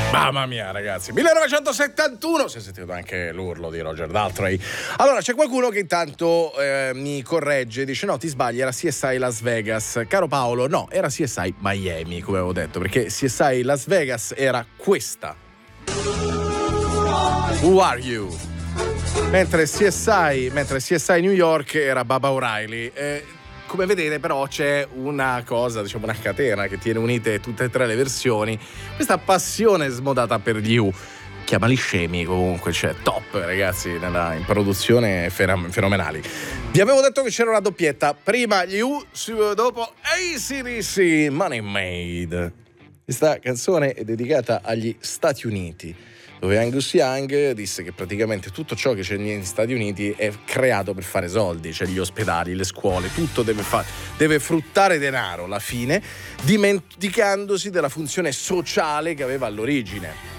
Mamma mia, ragazzi, 1971, si è sentito anche l'urlo di Roger Daltrey. Allora, c'è qualcuno che intanto mi corregge, dice no, ti sbagli, era CSI Las Vegas. Caro Paolo, no, era CSI Miami, come avevo detto, perché CSI Las Vegas era questa. Who are you? Mentre CSI New York era Baba O'Reilly. Come vedete però c'è una cosa, diciamo una catena che tiene unite tutte e tre le versioni, questa passione smodata per gli U. Chiamali scemi comunque, cioè top ragazzi, in produzione fenomenali. Vi avevo detto che c'era una doppietta, prima gli U, dopo AC/DC, Money Made. Questa canzone è dedicata agli Stati Uniti, dove Angus Young disse che praticamente tutto ciò che c'è negli Stati Uniti è creato per fare soldi, cioè gli ospedali, le scuole, tutto deve fruttare denaro alla fine, dimenticandosi della funzione sociale che aveva all'origine.